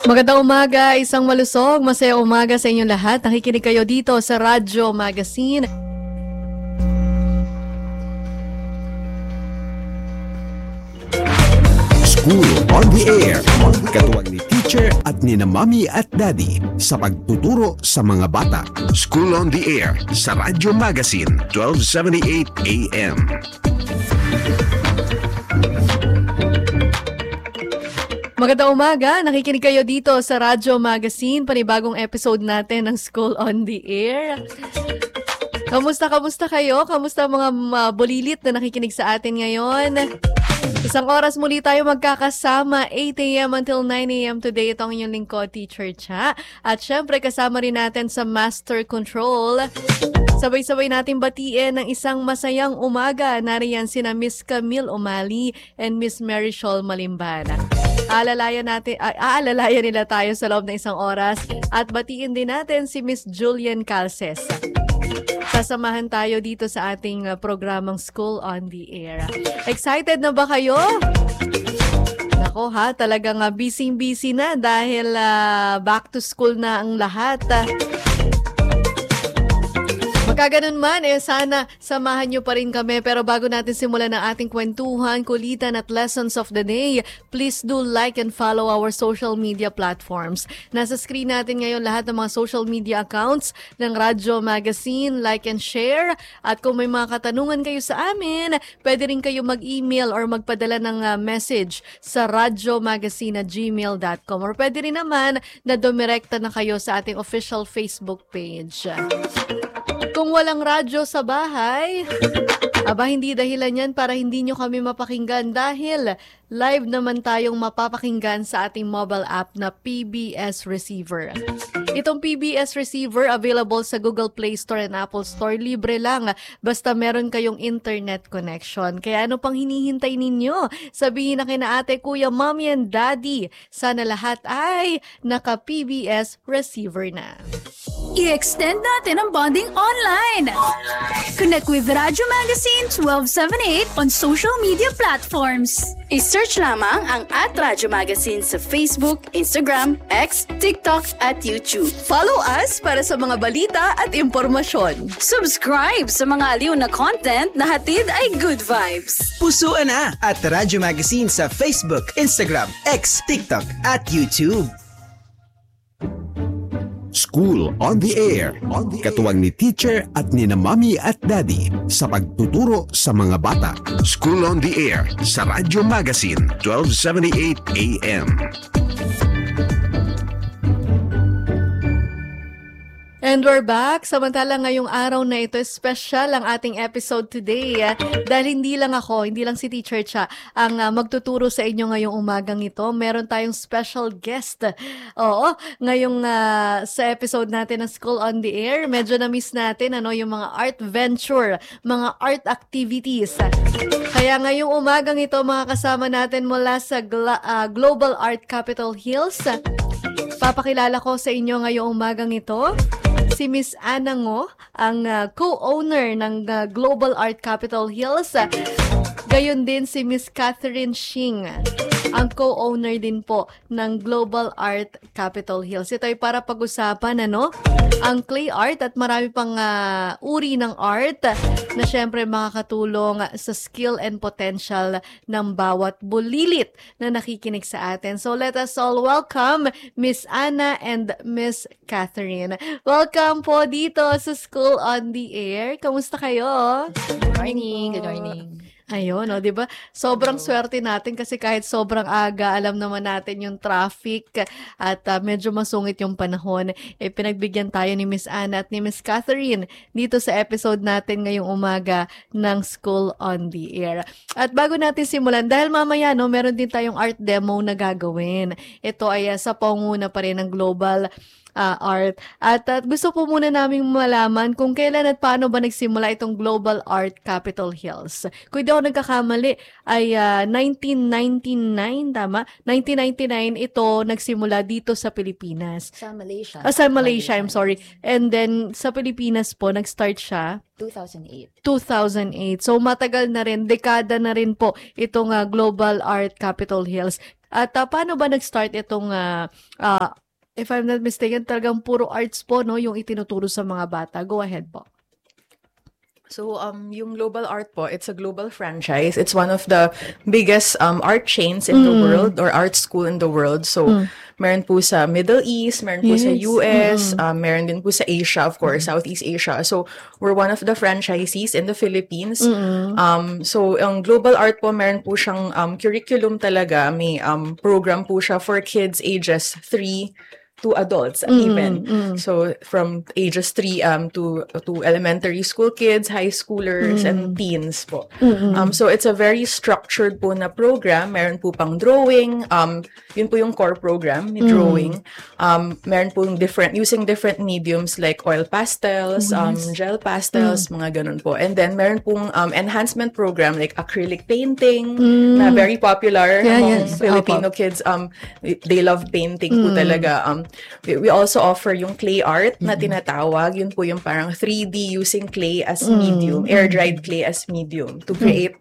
Magandang umaga, isang malusog, masayang umaga sa inyong lahat. Nakikinig kayo dito sa Radyo Magazine. School on the Air. Katuwang ni Teacher at ni na Mami at Daddy sa pagtuturo sa mga bata. School on the Air sa Radyo Magazine, 1278 AM. Magandang umaga, nakikinig kayo dito sa Radyo Magazine, panibagong episode natin ng School on the Air. Kamusta kayo? Kamusta mga bulilit na nakikinig sa atin ngayon? Isang oras muli tayo magkakasama, 8 a.m. until 9 a.m. today. Ito ang inyong lingkod, Teacher Cha. At syempre, kasama rin natin sa Master Control. Sabay-sabay natin batiin ng isang masayang umaga. Nariyan sina Miss Camille Umali and Miss Mary Shawl Malimbana. Aalalayan nila tayo sa loob ng isang oras. At batiin din natin si Miss Julian Calces. Sasamahan tayo dito sa ating programang School on the Air. Excited na ba kayo? Nako ha, talagang busy-busy na dahil back to school na ang lahat. Magkaganon man, sana samahan nyo pa rin kami. Pero bago natin simulan ang ating kwentuhan, kulitan at lessons of the day, please do like and follow our social media platforms. Nasa screen natin ngayon lahat ng mga social media accounts ng Radyo Magazine. Like and share. At kung may mga katanungan kayo sa amin, pwede rin kayo mag-email or magpadala ng message sa radyomagazine@gmail.com, or pwede rin naman na dumirekta na kayo sa ating official Facebook page. Kung walang radyo sa bahay, hindi dahilan yan para hindi nyo kami mapakinggan dahil live naman tayong mapapakinggan sa ating mobile app na PBS Receiver. Itong PBS Receiver available sa Google Play Store and Apple Store. Libre lang basta meron kayong internet connection. Kaya ano pang hinihintay ninyo? Sabihin na kina ate, kuya, mommy and daddy. Sana lahat ay naka-PBS Receiver na. I-extend natin ang bonding online. Connect with Radyo Magazine 1278 on social media platforms. I-search lamang ang @Radyo Magazine sa Facebook, Instagram, X, TikTok at YouTube. Follow us para sa mga balita at impormasyon. Subscribe sa mga aliw na content na hatid ay good vibes. Pusuan na at Radyo Magazine sa Facebook, Instagram, X, TikTok at YouTube. School on the Air. Katuwang ni Teacher at ni na Mami at Daddy sa pagtuturo sa mga bata. School on the Air sa Radyo Magazine, 1278 AM. And we're back. Samantala ngayong araw na ito, special ang ating episode today. Dahil hindi lang si Teacher Cha ang magtuturo sa inyo ngayong umagang ito. Meron tayong special guest. Oo, ngayong sa episode natin ng School on the Air, medyo na-miss natin yung mga art venture, mga art activities. Kaya ngayong umagang ito, mga kasama natin mula sa Global Art Capitol Hills. Papakilala ko sa inyo ngayong umagang ito si Miss Ana Ngo, ang co-owner ng Global Art Capitol Hills. Gayon din si Miss Catherine Shing, ang co-owner din po ng Global Art Capitol Hills. Ito ay para pag-usapan ang clay art at marami pang uri ng art na syempre makakatulong sa skill and potential ng bawat bulilit na nakikinig sa atin. So let us all welcome Miss Ana and Miss Catherine. Welcome po dito sa School on the Air. Kamusta kayo? Good morning. Ayun, 'di ba? Sobrang swerte natin kasi kahit sobrang aga, alam naman natin yung traffic at medyo masungit yung panahon. Pinagbigyan tayo ni Miss Ana at ni Miss Catherine dito sa episode natin ngayong umaga ng School on the Air. At bago natin simulan, dahil mamaya meron din tayong art demo na gagawin. Ito ay sa panguna pa rin ng Global Art. At gusto po muna naming malaman kung kailan at paano ba nagsimula itong Global Art Capitol Hills. Kung di ako nagkakamali, ay 1999, tama? 1999 ito nagsimula dito sa Pilipinas. Sa Malaysia. Sa Malaysia, I'm sorry. And then sa Pilipinas po, nag-start siya 2008. 2008. So matagal na rin, dekada na rin po itong Global Art Capitol Hills. At paano ba nag-start itong if I'm not mistaken, talagang puro arts po, no, yung itinuturo sa mga bata. Go ahead po. So, yung Global Art po, it's a global franchise. It's one of the biggest art chains in the world or art school in the world. So, meron po sa Middle East, meron po sa US, meron din po sa Asia, of course, Southeast Asia. So, we're one of the franchisees in the Philippines. So, ang Global Art po, meron po siyang curriculum talaga. May program po siya for kids ages 3 to adults even. So from ages 3 to elementary school kids, high schoolers and teens po. So it's a very structured po na program. Meron po pang drawing, yun po yung core program, ni drawing. Meron po using different mediums like oil pastels, gel pastels, mga ganun po. And then meron pong enhancement program like acrylic painting na very popular among Filipino kids. They love painting po talaga. We also offer yung clay art na tinatawag. Yun po yung parang 3D using clay as medium, air-dried clay as medium to create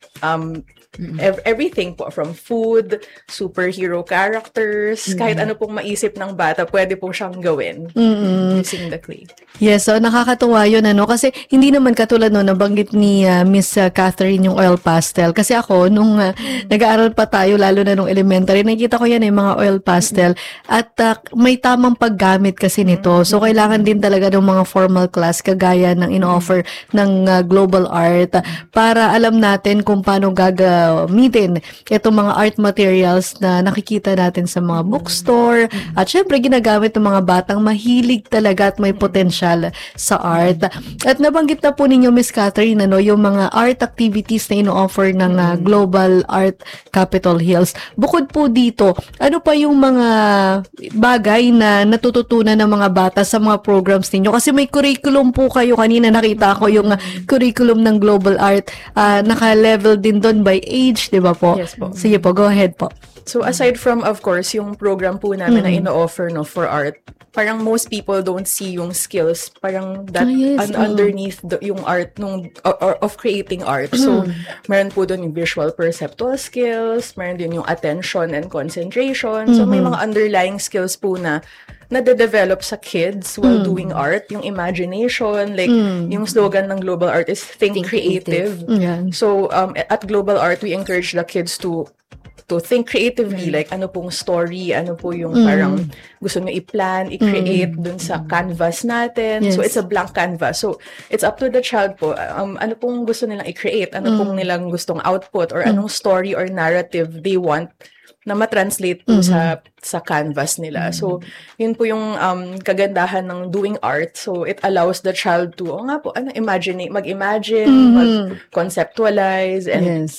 everything po, from food, superhero characters, kahit ano pong maisip ng bata, pwede pong siyang gawin using the clay. Yes, so nakakatuwa yun, kasi hindi naman katulad nabanggit ni Miss Catherine yung oil pastel. Kasi ako, nung nag-aaral pa tayo, lalo na nung elementary, nakikita ko yan mga oil pastel. At may tamang paggamit kasi nito. So, kailangan din talaga ng mga formal class, kagaya ng in-offer ng Global Art, para alam natin kung paano gagamitin itong mga art materials na nakikita natin sa mga bookstore. At syempre, ginagamit ng mga batang mahilig talaga at may potensyal sa art. At nabanggit na po ninyo, Miss Catherine, yung mga art activities na ino-offer ng Global Art Capitol Hills. Bukod po dito, ano pa yung mga bagay na natututunan ng mga bata sa mga programs ninyo? Kasi may curriculum po kayo. Kanina nakita ko yung curriculum ng Global Art. Naka-level din doon by age, di ba po? Yes po. Sige po, go ahead po. So aside from, of course, yung program po namin na ino-offer for art, parang most people don't see yung skills, parang that underneath yung art of creating art. So meron po doon yung visual perceptual skills, meron din yung attention and concentration. So may mga underlying skills po na nade-develop sa kids while doing art. Yung imagination, like yung slogan ng Global Art is think creative. So at Global Art, we encourage the kids to think creatively, like ano pong story, ano po yung parang gusto nyo i-plan, i-create dun sa canvas natin. So it's a blank canvas. So it's up to the child po, ano pong gusto nilang i-create, ano pong nilang gustong output, or anong story or narrative they want na ma-translate po sa canvas nila. So, yun po yung kagandahan ng doing art. So, it allows the child to, mag-imagine, mag-conceptualize, and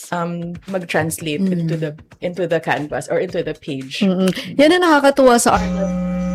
mag-translate into the canvas or into the page. Yan ang nakakatuwa sa art.